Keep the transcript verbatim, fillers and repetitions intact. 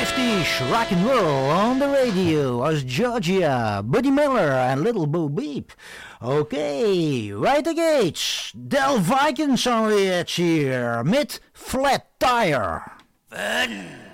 fifties rock and roll on the radio as Georgia, Buddy Miller en Little Bo Beep. Oké, okay, right the gates. Del Vikings on the edge hier met Flat Tire. Fun.